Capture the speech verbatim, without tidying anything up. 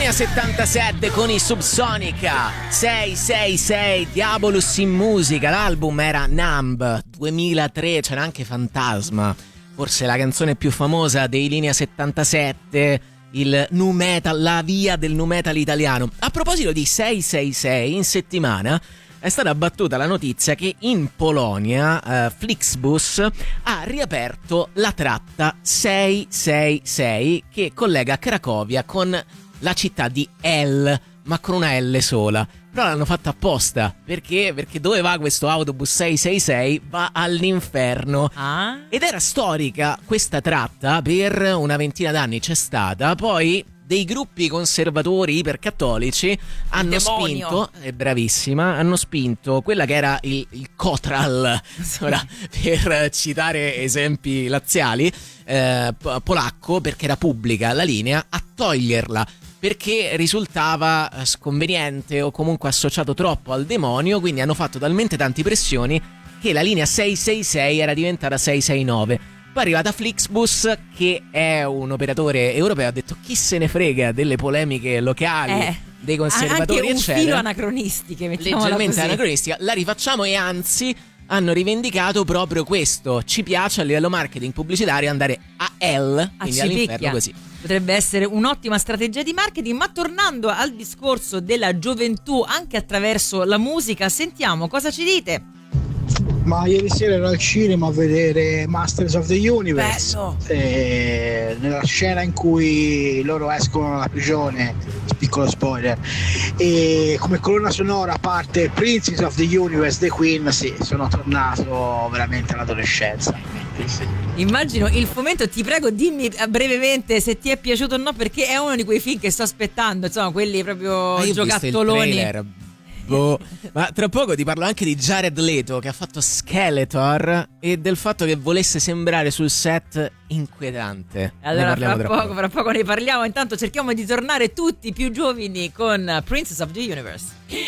Linea settantasette con i Subsonica. sei sei sei, Diabolus in musica. L'album era Numb duemilatré, c'era anche Fantasma, forse la canzone più famosa dei Linea settantasette, il nu metal, la via del nu metal italiano. A proposito di sei sei sei, in settimana è stata battuta la notizia che in Polonia eh, Flixbus ha riaperto la tratta sei sei sei che collega Cracovia con la città di El, ma con una L sola. Però l'hanno fatta apposta, perché? Perché dove va questo autobus sei sei sei? Va all'inferno. Ah? Ed era storica questa tratta, per una ventina d'anni c'è stata, poi dei gruppi conservatori ipercattolici hanno spinto, è bravissima, hanno spinto quella che era il, il Kotral, ora, per citare esempi laziali, eh, polacco, perché era pubblica la linea, a toglierla perché risultava sconveniente o comunque associato troppo al demonio, quindi hanno fatto talmente tanti pressioni che la linea sei sei sei era diventata sei sei nove. Poi è arrivata Flixbus, che è un operatore europeo, ha detto chi se ne frega delle polemiche locali, eh, dei conservatori, anche un eccetera. filo anacronistiche, leggermente così. anacronistica, la rifacciamo, e anzi hanno rivendicato proprio questo: ci piace a livello marketing pubblicitario andare a L, quindi all'inferno, così. Potrebbe essere un'ottima strategia di marketing. Ma tornando al discorso della gioventù anche attraverso la musica, sentiamo cosa ci dite. Ma ieri sera ero al cinema a vedere Masters of the Universe, e nella scena in cui loro escono dalla prigione, piccolo spoiler, e come colonna sonora parte Princess of the Universe, The Queen. Sì, sono tornato veramente all'adolescenza. Immagino il fomento. Ti prego, dimmi brevemente se ti è piaciuto o no, perché è uno di quei film che sto aspettando, insomma, quelli proprio ah, giocattoloni. Boh. Ma tra poco ti parlo anche di Jared Leto, che ha fatto Skeletor, e del fatto che volesse sembrare sul set inquietante. Allora fra poco, fra poco ne parliamo. Intanto cerchiamo di tornare tutti più giovani con Princess of the Universe.